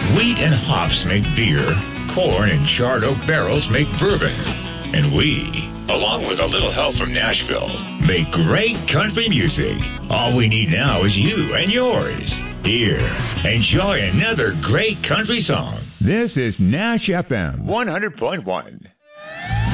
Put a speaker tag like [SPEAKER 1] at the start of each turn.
[SPEAKER 1] Wheat and hops make beer. Corn and charred oak barrels make bourbon. And we, along with a little help from Nashville, make great country music. All we need now is you and yours. Here, enjoy another great country song. This is Nash FM 100.1.